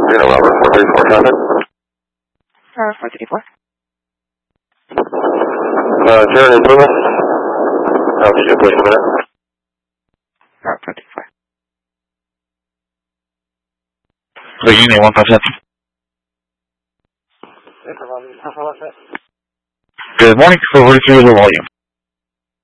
Reno, Robert, 434 traffic. 434. Zero new Plymouth. Altitude, please a minute. 434. Unit 157. Good morning, 443 low volume.